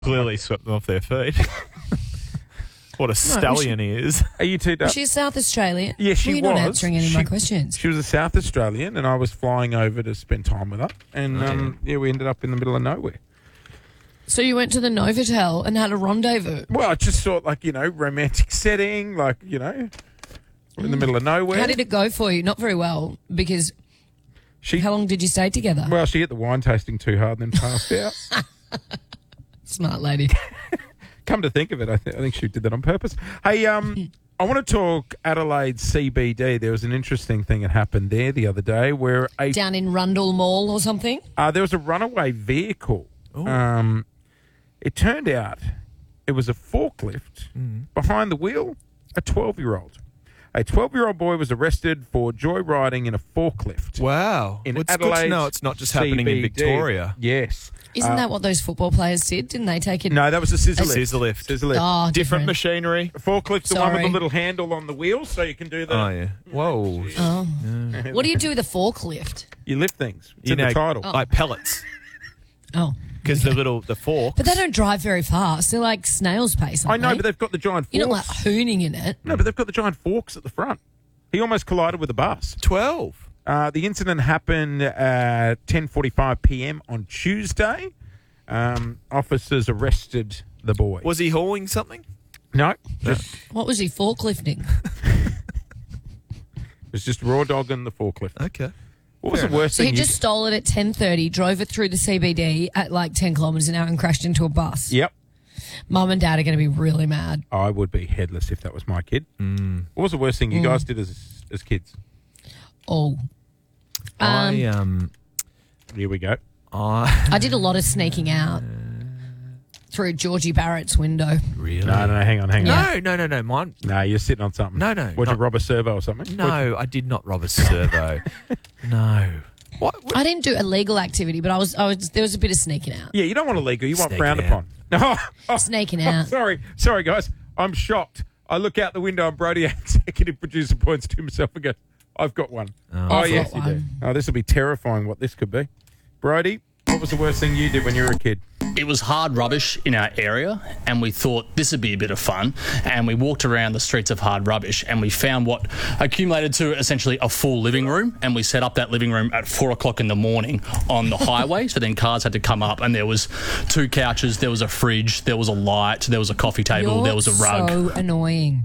Clearly swept them off their feet. What a stallion he is. Are you two? She's South Australian. Yeah, she You're was. not answering any of my questions. She was a South Australian, and I was flying over to spend time with her. And, we ended up in the middle of nowhere. So you went to the Novotel and had a rendezvous. Well, I just thought, romantic setting, in the middle of nowhere. How did it go for you? Not very well, because how long did you stay together? Well, she hit the wine tasting too hard and then passed out. Smart lady. Come to think of it, I think she did that on purpose. Hey, I want to talk Adelaide CBD. There was an interesting thing that happened there the other day where Down in Rundle Mall or something? there was a runaway vehicle. It turned out it was a forklift. Behind the wheel, a 12-year-old. A 12-year-old boy was arrested for joyriding in a forklift. Wow. In It's Adelaide good to know it's not just happening in CBD. Victoria. Yes. Isn't that what those football players did? Didn't they take it? No, that was a scissor lift. Scissor lift. Scissor lift. Oh, Different machinery. Forklift's the one with Sorry. the little handle on the wheel, so you can do that. Oh, yeah. Whoa. Oh. What do you do with a forklift? You lift things. It's in the title. Like pellets. Oh. Because the fork. But they don't drive very fast. They're like snail's pace, I aren't know, they? but they've got the giant forks. You're not like hooning in it. No, but they've got the giant forks at the front. He almost collided with a bus. 12. The incident happened at 10:45 p.m. on Tuesday. Officers arrested the boy. Was he hauling something? No, just What was he forklifting? it was just raw dogging the forklift. Okay. What was the worst So he thing? just stole it at 10:30, drove it through the CBD at like 10 kilometres an hour and crashed into a bus. Yep. Mum and Dad are going to be really mad. I would be headless if that was my kid. What was the worst thing you guys did as kids? Oh. Here we go. I did a lot of sneaking out through Georgie Barrett's window. Really? No, hang on. No. Mine. No, you're sitting on something. No. Would you rob a servo or something? No, I did not rob a servo. No. What? I didn't do illegal activity, but I was. There was a bit of sneaking out. Yeah, you don't want illegal. You want Sneaking frowned out. upon. No. Snaking out. Sorry, guys. I'm shocked. I look out the window and Brody, executive producer, points to himself and goes, I've got one. I've yes, got you do. one. Oh, this will be terrifying what this could be. Brody, what was the worst thing you did when you were a kid? It was hard rubbish in our area, and we thought this would be a bit of fun. And we walked around the streets of hard rubbish, and we found what accumulated to essentially a full living room. And we set up that living room at 4 o'clock in the morning on the highway. So then cars had to come up, and there was 2 couches, there was a fridge, there was a light, there was a coffee table, You're there was a rug. so annoying.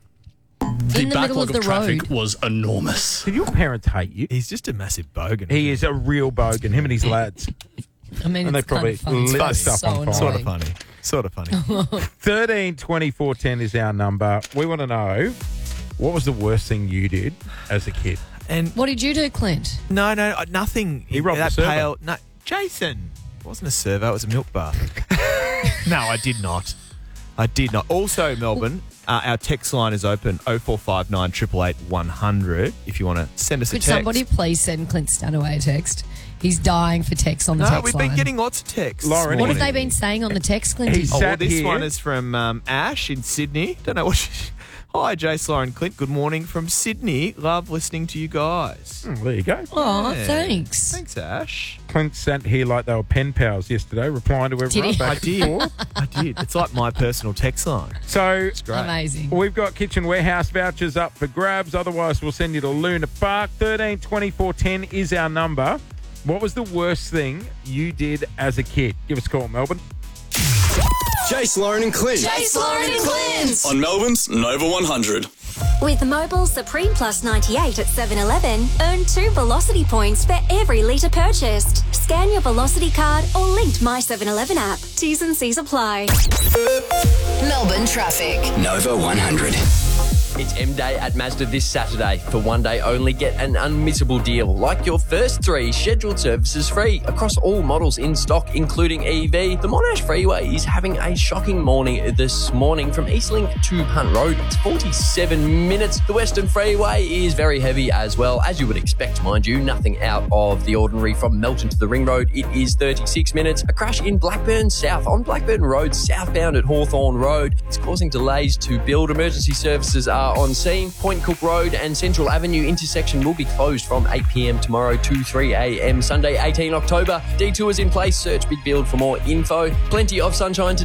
The in the middle backlog of of the traffic road. was enormous. Did your parents hate you? He's just a massive bogan. He is a real bogan, him and his lads. I mean, And they it's probably kind of lit fun. the stuff So on fire. Sort of annoying. funny. Sort of funny. 13 24 10 is our number. We want to know, what was the worst thing you did as a kid? And What did you do, Clint? no, nothing. He robbed that a servo. pale. No, Jason. It wasn't a servo. It was a milk bar. No, I did not. Also, Melbourne, our text line is open 0459 888 100 if you want to send us a Could text. somebody please send Clint Stanaway a text? He's dying for texts on the No, text we've line. been getting lots of texts. Lauren, What have this they morning. been saying on the text, Clint? He's Oh, well, sat this here. one is from Ash in Sydney. Don't know what she... Hi, Jace, Lauren, Clint. Good morning from Sydney. Love listening to you guys. There you go. Oh, Yeah. thanks. Thanks, Ash. Clint sat here like they were pen pals yesterday, replying to everyone. he? back and forth. I did. It's like my personal text line. So Great. Amazing. we've got Kitchen Warehouse vouchers up for grabs. Otherwise, we'll send you to Luna Park. 13 24 10 is our number. What was the worst thing you did as a kid? Give us a call, Melbourne. Jace, Lauren and Clint. Jace, Lauren and Clint. On Melbourne's Nova 100. With Mobile Supreme Plus 98 at 7-Eleven, earn 2 Velocity points for every litre purchased. Scan your Velocity card or linked My 7-Eleven app. T's and C's apply. Melbourne traffic. Nova 100. It's M-Day at Mazda this Saturday. For one day only, get an unmissable deal. Like your first 3 scheduled services free across all models in stock, including EV. The Monash Freeway is having a shocking morning this morning from Eastlink to Punt Road. It's 47 minutes. The Western Freeway is very heavy as well, as you would expect, mind you. Nothing out of the ordinary from Melton to the Ring Road. It is 36 minutes. A crash in Blackburn South on Blackburn Road, southbound at Hawthorne Road. It's causing delays to build. Emergency services are are on scene. Point Cook Road and Central Avenue intersection will be closed from 8 p.m. tomorrow to 3 a.m. Sunday, 18 October. Detours in place. Search Big Build for more info. Plenty of sunshine today.